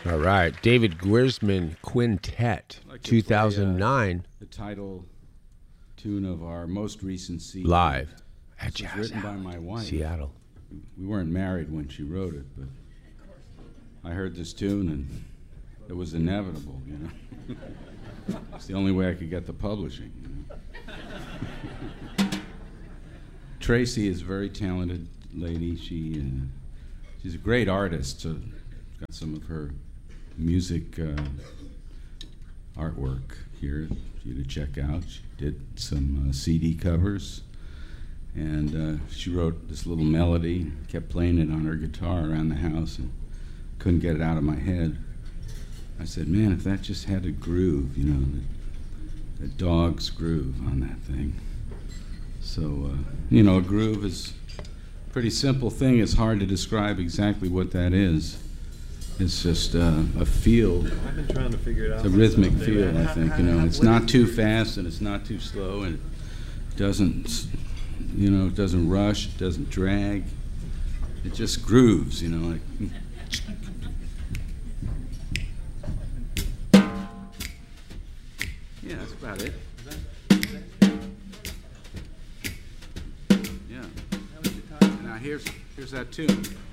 All right. David Grisman Quintet, I'd like to 2009. play, the title tune of our most recent CD. Live at This was Jazz written by Alley, my wife. Seattle. We weren't married when she wrote it, but I heard this tune and it was inevitable, you know. It's the only way I could get the publishing. You know? Tracy is a very talented lady. She's a great artist. So got some of her music artwork here for you to check out. She did some CD covers, and she wrote this little melody, kept playing it on her guitar around the house, and couldn't get it out of my head. I said, man, if that just had a groove, you know, the dog's groove on that thing. So, you know, a groove is a pretty simple thing. It's hard to describe exactly what that is. It's just a feel. I've been trying to figure it out. It's a rhythmic feel, I think, you know. It's not too fast and it's not too slow, and it doesn't, you know, it doesn't rush, it doesn't drag. It just grooves, you know, like... Yeah, that's about it. Yeah. Now here's that tune.